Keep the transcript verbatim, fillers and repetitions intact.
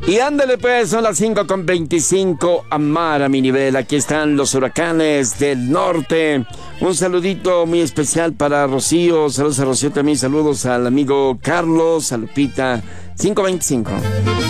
Y ándale pues, son las cinco con veinticinco, Amar a mi nivel. Aquí están los huracanes del norte. Un saludito muy especial para Rocío. Saludos a Rocío también, saludos al amigo Carlos, a Lupita. cinco veinticinco.